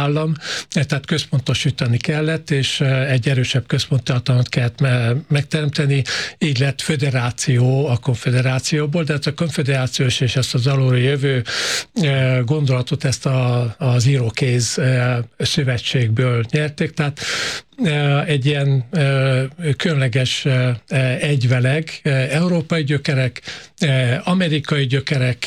állam, tehát központosítani kellett, és egy erősebb központi hatalmat kellett megteremteni, így lett föderáció a konfederációból, de ez a konfederációs és ezt az alulról jövő gondolatot ezt az írókéz szövetségből nyerték, tehát egy ilyen különleges egyveleg, európai gyökerek, amerikai gyökerek,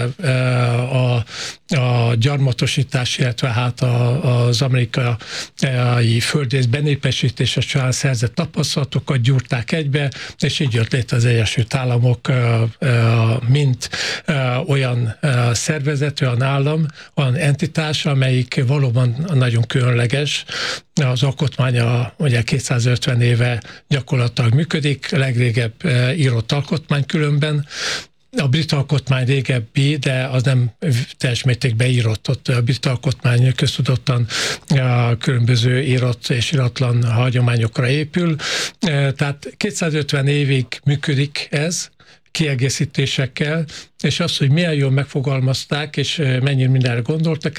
a gyarmatosítás, illetve hát az amerikai földrész benépesítése során szerzett tapasztalatokat gyúrták egybe, és így jött létre az Egyesült Államok, mint olyan szervezet, olyan állam, olyan entitás, amelyik valóban nagyon különleges. Az alkotmánya ugye 250 éve gyakorlatilag működik, legrégebb írott alkotmány különben. A brit alkotmány régebbi, de az nem teljes mértékben írott. Ott a brit alkotmány köztudottan különböző írott és íratlan hagyományokra épül. Tehát 250 évig működik ez, kiegészítésekkel, és az, hogy milyen jól megfogalmazták, és mennyire mindenre gondoltak,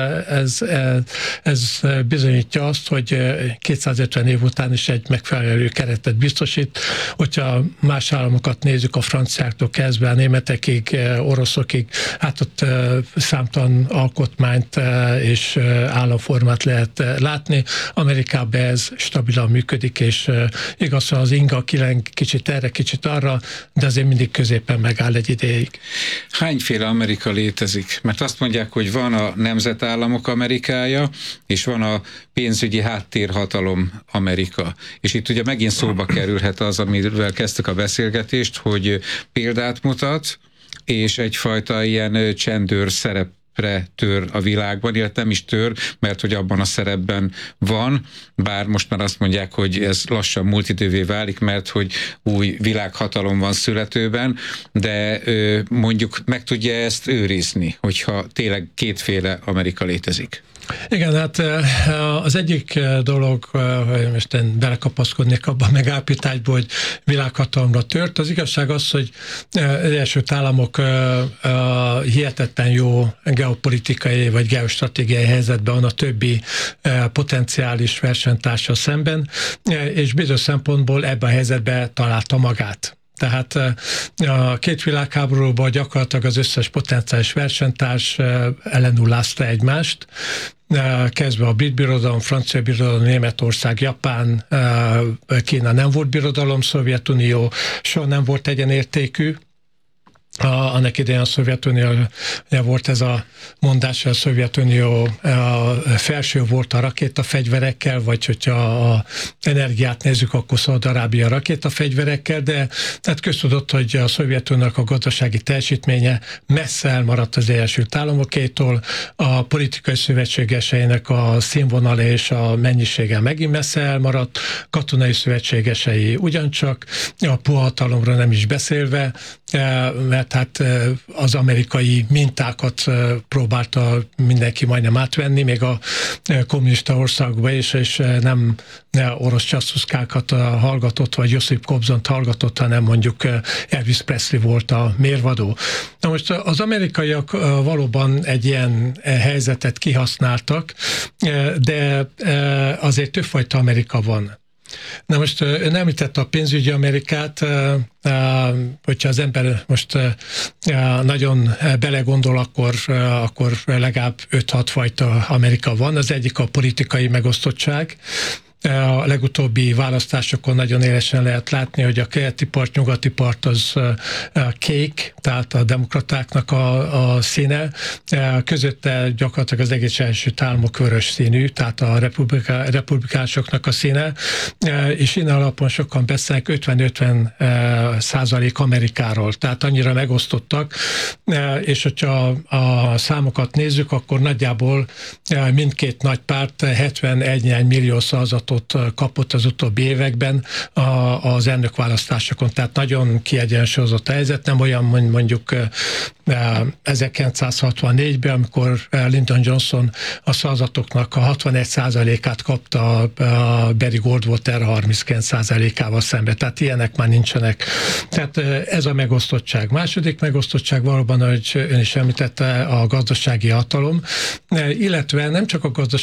ez bizonyítja azt, hogy 250 év után is egy megfelelő keretet biztosít. Hogyha más államokat nézzük, a franciáktól kezdve a németekig, oroszokig, hát ott számtalan alkotmányt és államformát lehet látni. Amerikában ez stabilan működik, és igaz, hogy az inga kileng kicsit erre, kicsit arra, de azért mindig középen megáll egy ideig. Hányféle Amerika létezik? Mert azt mondják, hogy van a nemzetállamok Amerikája, és van a pénzügyi háttérhatalom Amerika. És itt ugye megint szóba kerülhet az, amivel kezdtük a beszélgetést, hogy példát mutat, és egyfajta ilyen csendőr szerepre tör a világban, illetve nem is tör, mert hogy abban a szerepben van, bár most már azt mondják, hogy ez lassan múltidővé válik, mert hogy új világhatalom van születőben, de mondjuk meg tudja ezt őrizni, hogyha tényleg kétféle Amerika létezik. Igen, hát az egyik dolog, hogy most én belekapaszkodnék abban a megállapításba, hogy világhatalomra tört. Az igazság az, hogy az Egyesült Államok hihetetlen jó geopolitikai vagy geostratégiai helyzetben van a többi potenciális versenytársa szemben, és bizonyos szempontból ebben a helyzetben találta magát. Tehát a két világháborúban gyakorlatilag az összes potenciális versenytárs ellenullázta egymást, kezdve a brit birodalom, francia birodalom, Németország, Japán, Kína nem volt birodalom, Szovjetunió soha nem volt egyenértékű. Annak idején a Szovjetunió, volt ez a mondás, hogy a Szovjetunió felső volt a rakétafegyverekkel, vagy hogyha a energiát nézzük, akkor Szaúd-Arábia rakétafegyverekkel, de hát köztudott, hogy a Szovjetuniónak a gazdasági teljesítménye messze elmaradt az Egyesült Államokétól, a politikai szövetségeseinek a színvonala és a mennyisége megint messze elmaradt, katonai szövetségesei ugyancsak, a puha hatalomra nem is beszélve, mert hát az amerikai mintákat próbálta mindenki majdnem átvenni, még a kommunista országban is, és nem orosz csasztuszkákat hallgatott, vagy Josip Kobzont hallgatott, hanem mondjuk Elvis Presley volt a mérvadó. Na most az amerikaiak valóban egy ilyen helyzetet kihasználtak, de azért többfajta Amerika van. Na most ön említette a pénzügyi Amerikát, hogyha az ember most nagyon belegondol, akkor legalább 5-6 fajta Amerika van. Az egyik a politikai megosztottság. A legutóbbi választásokon nagyon élesen lehet látni, hogy a keleti part, nyugati part az kék, tehát a demokratáknak a színe. Közötte gyakorlatilag az egész Egyesült Államok vörös színű, tehát a republikánusoknak a színe. És innen alapon sokan beszélnek 50-50% Amerikáról, tehát annyira megosztottak, és hogyha a számokat nézzük, akkor nagyjából mindkét nagy párt 71 millió szavazatot kapott az utóbbi években az elnökválasztásokon. Tehát nagyon kiegyensúlyozott a helyzet, nem olyan mondjuk 1964-ben, amikor Lyndon Johnson a szavazatoknak a 61%-át kapta a Barry Goldwater 39%-ával szemben. Tehát ilyenek már nincsenek. Tehát ez a megosztottság. Második megosztottság valóban, ahogy ön is említette, a gazdasági hatalom, illetve nem csak a gazdasági